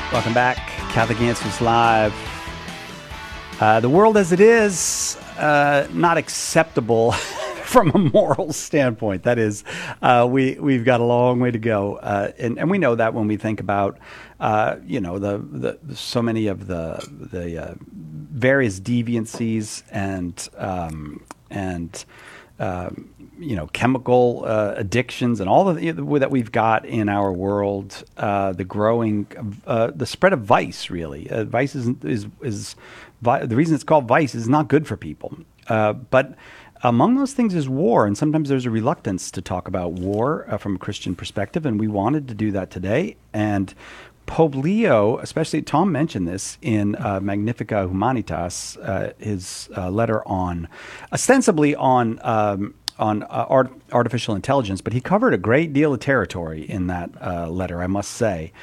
Welcome back. Catholic Answers Live. The world as it is, not acceptable from a moral standpoint. That is, we've got a long way to go, and we know that when we think about, the so many of the various deviancies and chemical addictions and all that we've got in our world, the growing, the spread of vice. Really, vice is the reason it's called vice is not good for people. But among those things is war, and sometimes there's a reluctance to talk about war from a Christian perspective, and we wanted to do that today. And Pope Leo, especially Tom mentioned this in Magnifica Humanitas, his letter ostensibly on artificial intelligence, but he covered a great deal of territory in that letter, I must say.